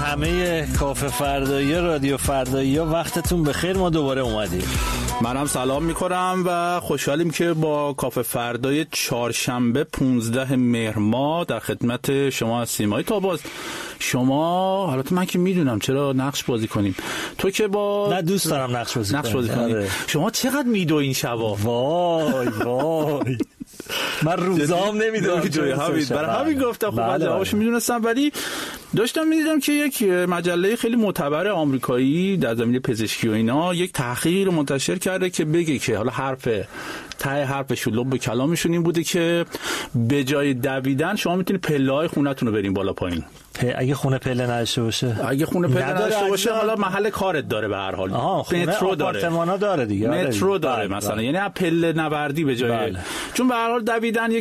همه کافه فردایی رادیو فردایی ها وقتتون بخیر. ما دوباره اومدیم. منم سلام میکنم و خوشحالیم که با کافه فردای چهارشنبه 15 مهر ماه در خدمت شما هستیم. آقای تاباز، شما البته من که میدونم چرا نقش بازی کنیم، تو که با نه دوست دارم نقش بازی کنیم. شما چقدر میدو این شبا؟ وای من روزام نمیدونم برای همین گفتم خب جوابشو میدونستم، ولی داشتم میدیدم که یک مجله خیلی معتبر آمریکایی در زمینه پزشکی و اینا یک تحقیق رو منتشر کرده که بگه که حالا حرفش لب کلامشون این بوده که به جای دویدن شما میتونید پله‌های خونه‌تون رو برین بالا پایین. اگه خونه پله نداشته باشه، حالا محل کارت داره به هر حال، مترو داره، آپارتمانا داره دیگه، مترو داره مثلا، یعنی پله نوردی به جای چون به هر حال دویدن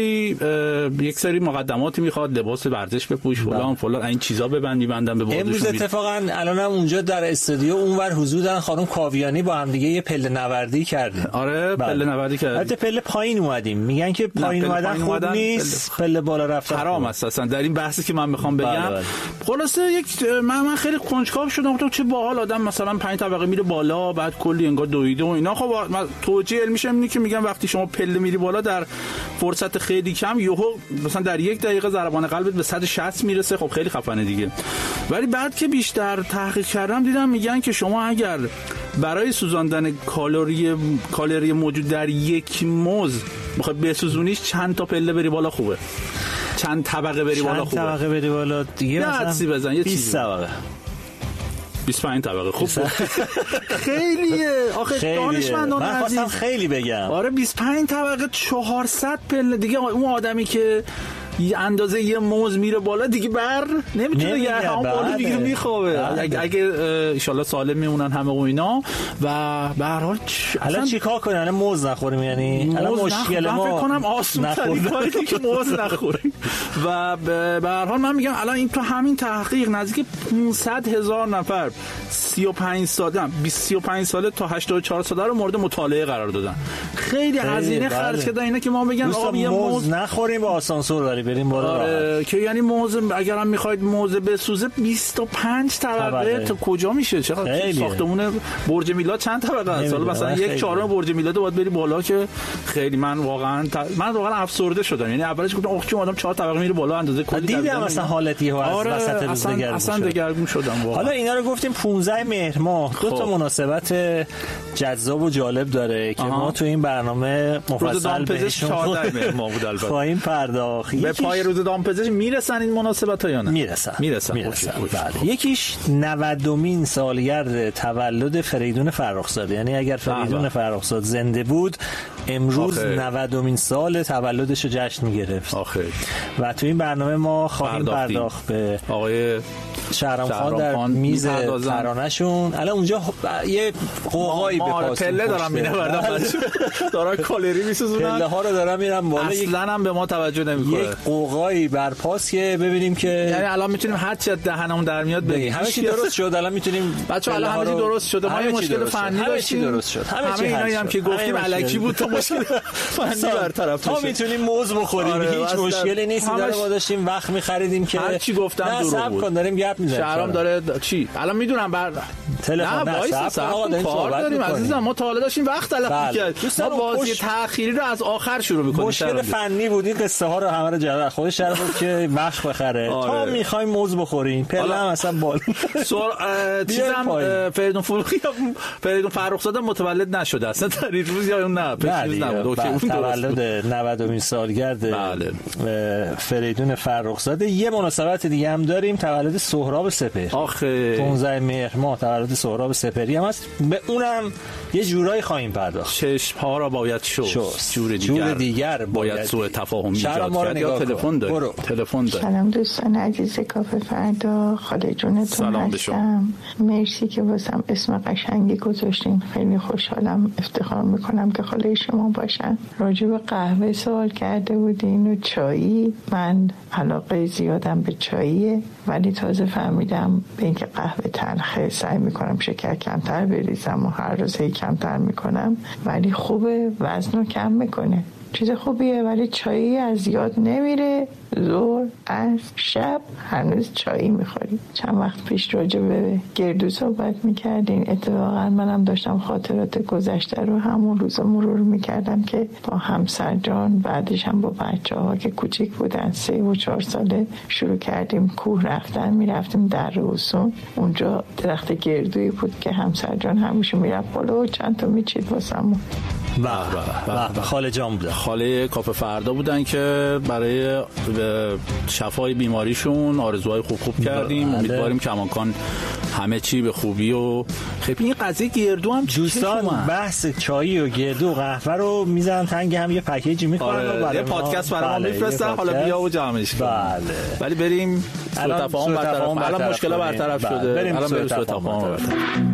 یک سری مقدماتی میخواد، لباس ورزش بپوش فلان این چیزا میبندن به بازوشون. امروز اتفاقا الانم اونجا در استودیو اونور حضورن خانم کاویانی با هم دیگه یه پله نوردی کردیم. آره پله نوردی کردیم. البته پله پایین اومدیم، میگن که پایین اومدن خوب نیست، پله بالا رفتن حرام است اصلا. در این بحثی که من میخوام بگم خلاصه من خیلی کنجکاو شدم، گفتم چه باحال آدم مثلا 5 طبقه میره بالا بعد کلی انگار دویده و اینا. خب توجیه علمیش اینه که میگن وقتی شما پله میری بالا در فرصت خیلی کم یهو مثلا در 1 دقیقه ضربان قلبت به 160 میرسه، خب خیلی خفنه دیگه. ولی بعد که بیشتر تحقیق کردم دیدم میگن که شما اگر برای سوزاندن کالری موجود در یک موز بخوای بسوزونیش چند تا پله بری بالا خوبه، چند طبقه بری بالا خوبه، چند طبقه بری بالا دیگه، مثلا بزن یه 20 طبقه 25 طبقه خوب خیلیه. آخه دانشمندان من خواستم خیلی بگم. آره 25 طبقه 400 پله دیگه. اون آدمی که اندازه یه موز میره بالا دیگه نمیتونه یه همون بالا دیگه میخوابه. اگه ان شاءالله سالم میمونن همه و اینا. و به هر حال الان چیکار کنیم؟ الان موز نخوریم، یعنی الان مشکل ما فکر کنم آسون ترین کاری که موز نخوریم. و به هر حال من میگم الان این تو همین تحقیق نزدیک 500,000 نفر 35 ساله تا 84 ساله رو مورد مطالعه قرار دادن. خیلی هزینه خرج کردن اینا که ما بگن آقا یه موز نخوریم با آسانسور بریم بالا. که یعنی موز اگر هم میخواید موز بسوزه 25 طبقه تا کجا میشه؟ چقدر ساختمون برج میلاد چند طبقه است؟ مثلا 1/4 برج میلاد باید بری بالا که خیلی من واقعا افسرده شدم. یعنی اولش گفتم آخ چه آدم 4 طبقه میره بالا اندازه کلی دیدم مثلا حالتی و از وسط روز دگرگون شدم واقعا. حالا اینا رو گفتیم 15 مهر ماه 2 تا مناسبت جذاب و جالب داره که ما تو این برنامه مفصل بهشون 14 مهر ماه بود البته خواهیم پرداخت. به پای روز دامپزشک میرسن این مناسبت‌ها یا نه؟ میرسن. بله. یکیش 90مین سالگرد تولد فریدون فرخزاده، یعنی اگر فریدون فرخزاد زنده بود امروز 90مین سال تولدش رو جشن میگرفت. و تو این برنامه ما خواهیم پرداخت به آقای شهرام خان در میز ترانه‌شون. الان اونجا یه قوقایی به پاس پله دارم می‌نوردم، دارن کالری می‌سوزونن، پله ها رو دارن میرن بالا، اصلاً هم به ما توجه نمی‌کنه. یک قوقایی بر پاس که ببینیم که یعنی الان میتونیم هر چی دهنمون در میاد بگیم همه چی درست شد. الان میتونیم بچه‌ها الان همه چی درست شده. ما یه مشکل فنی داشتیم، درست شد. همه اینایی هم که گفتیم الکی بود تا مشکل فنی برطرف شد. ما میتونیم موز بخوریم، هیچ مشکلی نیست. ما داشتیم وقت می‌خریدیم که هر چی گفتم درست بود. داریم گپ می‌زنیم. شهرام داره چی؟ الان میدونم تلفن کار داریم عزیزم. ما تا حالا داشتیم وقت تلف می‌کردیم. ما بازی تأخیری رو از آخر شروع می‌کنیم. مشکل فنی بود. این قصه ها رو همه رو جلو خودش شرط بود که وقت بخره. تا می‌خوایم موز بخوریم پله هم اصلا بال چیزام فریدون فرخزاده متولد نشده اصلا در این روز یا اون نه پیش نبود. تولد 90مین سالگرد فریدون فرخزاده. یه مناسبت دیگه هم داریم، تولد سهراب سپهری. 15 مهر ماه تولد سهراب سپهری هم هست. به اونم یه جورایی خواهیم پرداخت. چشم‌ها را باید شست، جور دیگر باید سوء تفاهم ایجاد کرد. یا تلفن داره. سلام دوستان عزیز کافه فردا، خاله جونتون هستم. مرسی که واسم اسم قشنگی گذاشتین، خیلی خوشحالم، افتخار میکنم که خاله شما باشن. راجع به قهوه سوال کرده بودین و چایی. من علاقه زیادم به چاییه، ولی تازه فهمیدم به اینکه قهوه تلخه سعی میکنم شکر کمتر بریزم و هر روز کمتر میکنم، ولی خوبه، وزنو کم میکنه. چیز خوبیه، ولی چایی از یاد نمیره. ظهر، عصر، شب هنوز چایی میخوری. چند وقت پیش راجع به گردو صحبت میکردین. اتفاقا منم داشتم خاطرات گذشته رو همون روز مرور میکردم که با همسر جان، بعدش هم با بچه‌ها که کوچیک بودن 3 و 4 ساله، شروع کردیم کوه رفتن. میرفتیم در رسون، اونجا درخت گردویی بود که همسر جان همیشه میرفت بالا و چند تا میچید واسمون. خاله جان بودن، خاله کافه فردا بودن که برای شفای بیماریشون آرزوهای خوب کردیم. امیدواریم کماکان همه چی به خوبی. و خیلی این قضیه گردو هم دوستان بحث چای و گردو و قهوه رو میذارن تنگ هم یه پکیجی میکنن و یه پادکست برام میفرستن. حالا بیا و جمعش کن. ولی بریم سوء تفاهم برطرف. الان مشکل برطرف شده. بریم سوء تفاهم.